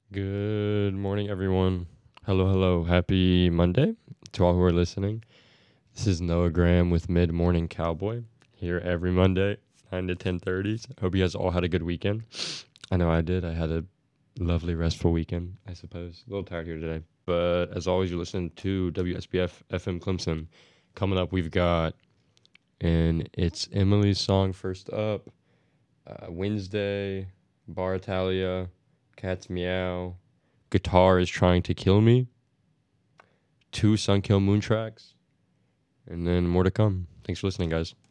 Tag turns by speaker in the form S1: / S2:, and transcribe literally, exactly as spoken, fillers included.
S1: Good morning, everyone. Hello, hello. Happy Monday to all who are listening. This is Noah Graham with Mid Morning Cowboy here every Monday, nine to ten thirty. Hope you guys all had a good weekend. I know I did. I had a lovely, restful weekend, I suppose. A little tired here today. But as always, you're listening to W S B F F M Clemson. Coming up, we've got, and it's Emily's song first up, uh, Wednesday, Bar Italia, Cat's Meow, Guitar is Trying to Kill Me, two Sun Kill Moon tracks, and then more to come. Thanks for listening, guys.